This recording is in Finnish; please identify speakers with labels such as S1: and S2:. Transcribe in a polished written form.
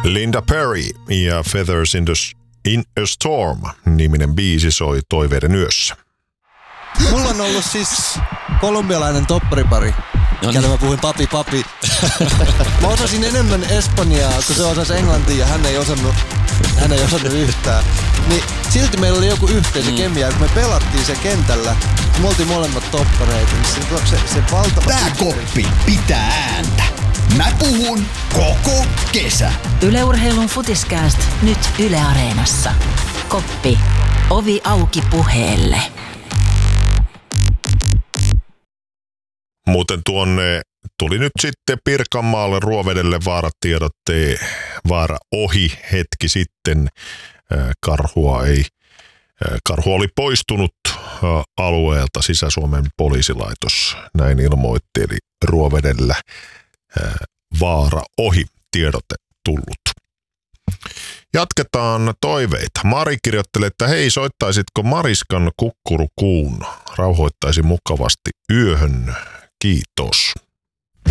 S1: Linda Perry ja Feathers in a Storm-niminen biisi soi Toiveiden yössä.
S2: Mulla on ollut siis kolumbialainen topparipari, kelle mä puhuin papi. Mä osasin enemmän espanjaa, kun se osasi englantia ja hän ei osannut yhtään. Niin silti meillä oli joku yhteisökemia, kun me pelattiin se kentällä, me oltiin molemmat toppareita, niin se valtava...
S3: Tää koppi pitää ääntä. Mä puhun koko kesä.
S4: Yle Urheilun Futiskääst nyt Yle Areenassa. Koppi. Ovi auki puheelle.
S1: Muuten tuonne tuli nyt sitten Pirkanmaalle Ruovedelle vaara ohi hetki sitten. Karhu oli poistunut alueelta, Sisä-Suomen poliisilaitos näin ilmoitti, eli Ruovedellä vaara ohi, tiedote tullut. Jatketaan toiveita. Mari kirjoittelee, että hei, soittaisitko Mariskan Kukkurukuun? Rauhoittaisi mukavasti yöhön. Kiitos.